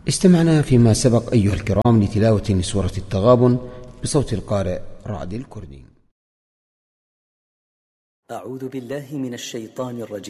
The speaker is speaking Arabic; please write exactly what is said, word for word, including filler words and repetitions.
استمعنا فيما سبق أيها الكرام لتلاوة سورة التغابن بصوت القارئ رعد الكردي. أعوذ بالله من الشيطان الرجيم.